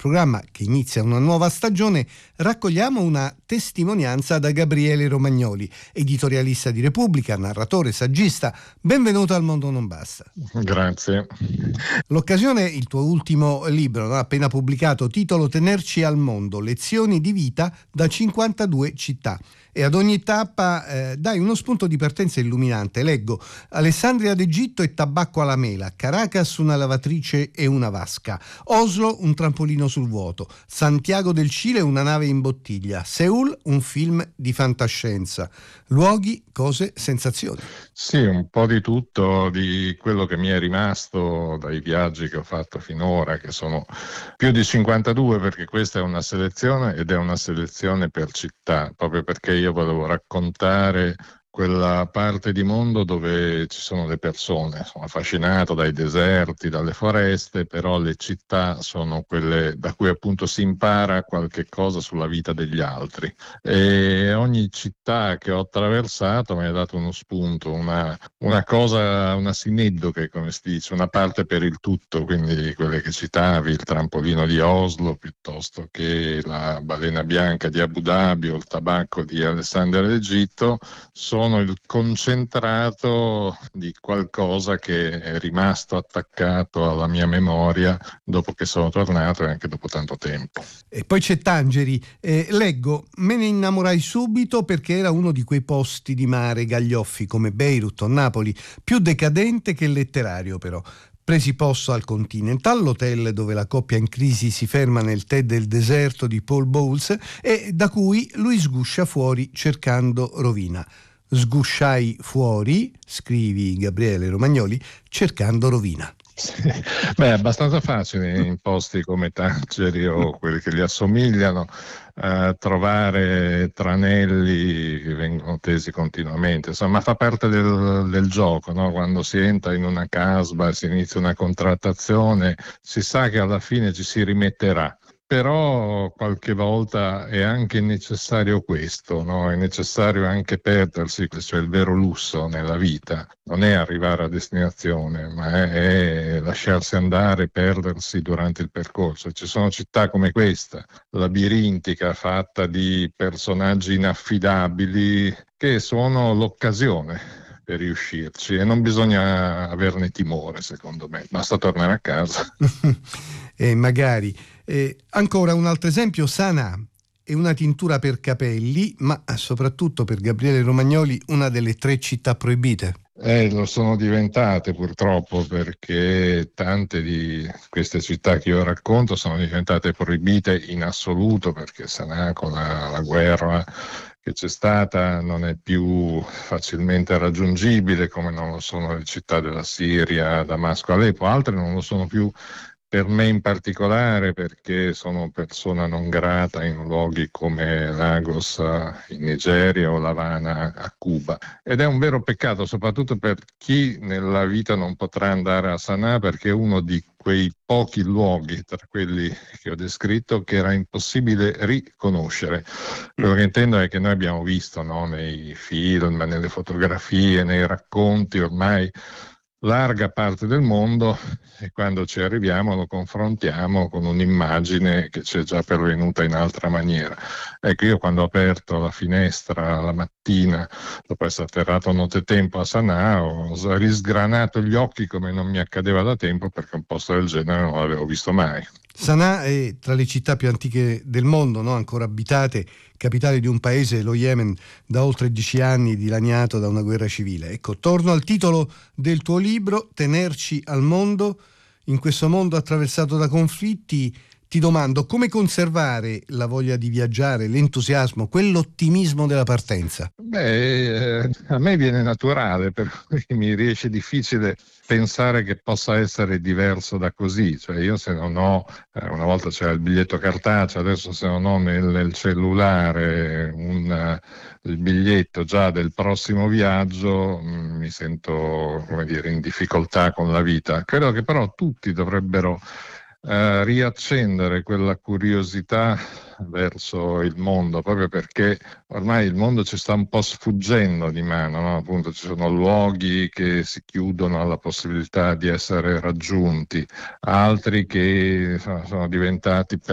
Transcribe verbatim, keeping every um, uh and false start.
programma che inizia una nuova stagione, raccogliamo una testimonianza da Gabriele Romagnoli, editorialista di Repubblica, narratore, saggista. Benvenuto al Mondo Non Basta. Grazie. L'occasione è il tuo ultimo libro, no? Appena pubblicato, titolo Tenerci al mondo, lezioni di vita da cinquantadue città. E ad ogni tappa eh, dai uno spunto di partenza illuminante. Leggo: Alessandria d'Egitto e tabacco alla mela, Caracas una lavatrice e una vasca, Oslo un trampolino sul vuoto, Santiago del Cile una nave in bottiglia, Seul un film di fantascienza. Luoghi, cose, sensazioni. Sì, un po' di tutto di quello che mi è rimasto dai viaggi che ho fatto finora, che sono più di cinquantadue, perché questa è una selezione ed è una selezione per città, proprio perché io volevo raccontare quella parte di mondo dove ci sono le persone. Sono affascinato dai deserti, dalle foreste, però le città sono quelle da cui appunto si impara qualche cosa sulla vita degli altri. E ogni città che ho attraversato mi ha dato uno spunto, una, una cosa, una sineddoche, come si dice, una parte per il tutto, quindi quelle che citavi, il trampolino di Oslo, piuttosto che la balena bianca di Abu Dhabi o il tabacco di Alessandria d'Egitto, sono il concentrato di qualcosa che è rimasto attaccato alla mia memoria dopo che sono tornato e anche dopo tanto tempo. E poi c'è Tangeri. Eh, leggo: me ne innamorai subito perché era uno di quei posti di mare gaglioffi come Beirut o Napoli, più decadente che letterario però. Presi posto al Continental, l'hotel dove la coppia in crisi si ferma nel tè del deserto di Paul Bowles e da cui lui sguscia fuori cercando rovina. Sgusciai fuori, scrivi Gabriele Romagnoli, cercando rovina. Sì. Beh, è abbastanza facile in posti come Tangeri o quelli che gli assomigliano eh, trovare tranelli che vengono tesi continuamente, insomma fa parte del, del gioco, no? Quando si entra in una casba e si inizia una contrattazione, si sa che alla fine ci si rimetterà. Però qualche volta è anche necessario questo, no? È necessario anche perdersi, questo è il vero lusso nella vita, non è arrivare a destinazione, ma è, è lasciarsi andare, perdersi durante il percorso. Ci sono città come questa, labirintica, fatta di personaggi inaffidabili, che sono l'occasione per riuscirci e non bisogna averne timore, secondo me, basta tornare a casa. E magari. Eh, ancora un altro esempio: Sanà è una tintura per capelli, ma soprattutto per Gabriele Romagnoli una delle tre città proibite. Eh, lo sono diventate purtroppo, perché tante di queste città che io racconto sono diventate proibite in assoluto, perché Sanà, con la, la guerra che c'è stata, non è più facilmente raggiungibile, come non lo sono le città della Siria, Damasco, Aleppo. Altre non lo sono più per me in particolare, perché sono persona non grata in luoghi come Lagos in Nigeria o L'Avana a Cuba. Ed è un vero peccato, soprattutto per chi nella vita non potrà andare a Sanà, perché è uno di quei pochi luoghi tra quelli che ho descritto che era impossibile riconoscere. Quello che intendo è che noi abbiamo visto, no, nei film, nelle fotografie, nei racconti, ormai larga parte del mondo, e quando ci arriviamo lo confrontiamo con un'immagine che ci è già pervenuta in altra maniera. Ecco, io quando ho aperto la finestra la mattina, dopo essere atterrato nottetempo a Sanà, ho risgranato gli occhi come non mi accadeva da tempo, perché un posto del genere non l'avevo visto mai. Sanà è tra le città più antiche del mondo, no? Ancora abitate, capitale di un paese, lo Yemen, da oltre dieci anni dilaniato da una guerra civile. Ecco, torno al titolo del tuo libro, Tenerci al mondo. In questo mondo attraversato da conflitti, ti domando come conservare la voglia di viaggiare, l'entusiasmo, quell'ottimismo della partenza. Beh, eh, a me viene naturale, per cui mi riesce difficile pensare che possa essere diverso da così. Cioè, io se non ho, eh, una volta c'era il biglietto cartaceo, adesso se non ho nel, nel cellulare un, uh, il biglietto già del prossimo viaggio, mh, mi sento, come dire, in difficoltà con la vita. Credo che però tutti dovrebbero Uh, riaccendere quella curiosità verso il mondo, proprio perché ormai il mondo ci sta un po' sfuggendo di mano, no? Appunto, ci sono luoghi che si chiudono alla possibilità di essere raggiunti, altri che sono, sono diventati